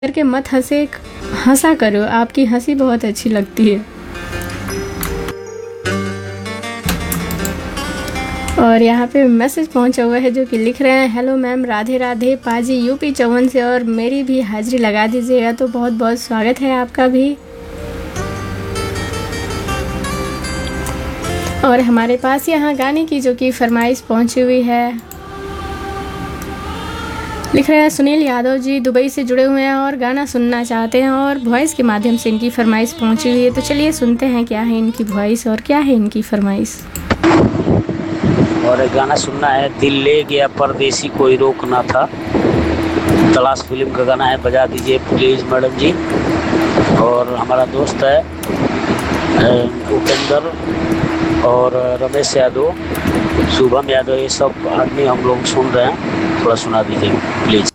करके मत हंसा करो, आपकी हंसी बहुत अच्छी लगती है। और यहाँ पे मैसेज पहुँचा हुआ है जो कि लिख रहे हैं, हेलो मैम, राधे राधे, पाजी यूपी 54 से, और मेरी भी हाजिरी लगा दीजिएगा। तो बहुत बहुत स्वागत है आपका भी। और हमारे पास यहाँ गाने की जो कि फरमाइश पहुँची हुई है, लिख रहे हैं सुनील यादव जी दुबई से जुड़े हुए हैं और गाना सुनना चाहते हैं और वॉइस के माध्यम से इनकी फरमाइश पहुंची हुई है। तो चलिए सुनते हैं क्या है इनकी वॉइस और क्या है इनकी फरमाइश। और एक गाना सुनना है, दिल ले गया परदेसी कोई रोक ना था, तलाश फिल्म का गाना है, बजा दीजिए प्लीज़ मैडम जी। और हमारा दोस्त है उपेंद्र और रमेश यादव, शुभम यादव, ये सब आदमी हम लोग सुन रहे हैं, थोड़ा सुना दीजिए प्लीज़।